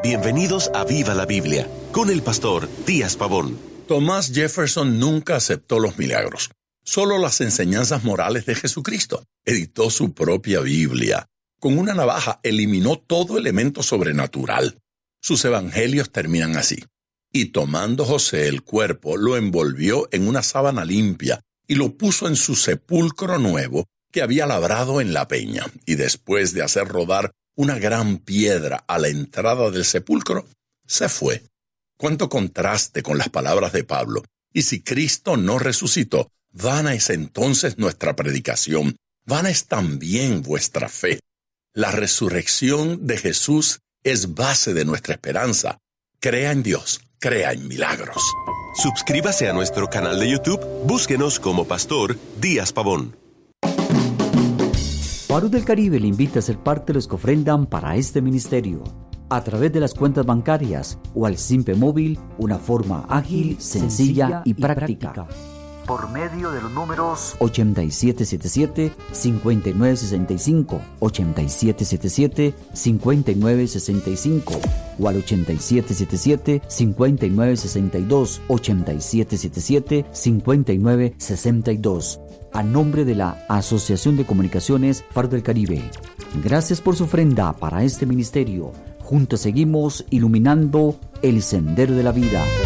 Bienvenidos a Viva la Biblia, con el pastor Díaz Pavón. Thomas Jefferson nunca aceptó los milagros, solo las enseñanzas morales de Jesucristo. Editó su propia Biblia. Con una navaja eliminó todo elemento sobrenatural. Sus evangelios terminan así. Y tomando José el cuerpo, lo envolvió en una sábana limpia y lo puso en su sepulcro nuevo que había labrado en la peña. Y después de hacer rodar una gran piedra a la entrada del sepulcro, se fue. Cuánto contraste con las palabras de Pablo. Y si Cristo no resucitó, vana es entonces nuestra predicación, vana es también vuestra fe. La resurrección de Jesús es base de nuestra esperanza. Crea en Dios, crea en milagros. Suscríbase a nuestro canal de YouTube, búsquenos como Pastor Díaz Pavón. Faro del Caribe le invita a ser parte de los que ofrendan para este ministerio, a través de las cuentas bancarias o al Simpe Móvil, una forma ágil, sencilla y práctica. Por medio de los números 8777-5965, 8777-5965 o al 8777-5962, 8777-5962, a nombre de la Asociación de Comunicaciones Faro del Caribe. Gracias por su ofrenda para este ministerio. Juntos seguimos iluminando el sendero de la vida.